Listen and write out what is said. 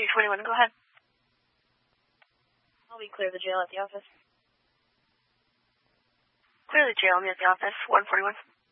321, go ahead. I'll be clear the jail at the office. Clear the jail, me at the office, 141.